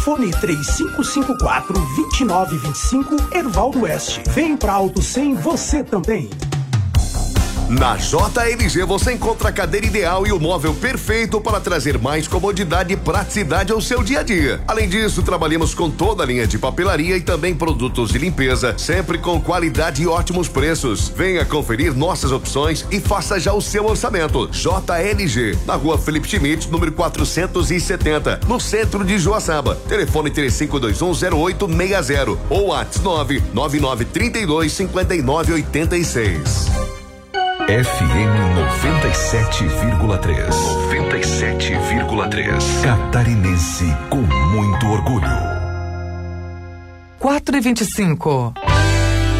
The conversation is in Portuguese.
Fone 3554-2925, Erval do Oeste. Vem pra Auto 100 você também. Na JLG você encontra a cadeira ideal e o móvel perfeito para trazer mais comodidade e praticidade ao seu dia a dia. Além disso, trabalhamos com toda a linha de papelaria e também produtos de limpeza, sempre com qualidade e ótimos preços. Venha conferir nossas opções e faça já o seu orçamento. JLG, na Rua Felipe Schmidt, número 470, no centro de Joaçaba. Telefone 35210860 ou WhatsApp 999325986. FM 97,3. 97,3. Catarinense com muito orgulho. 4:25.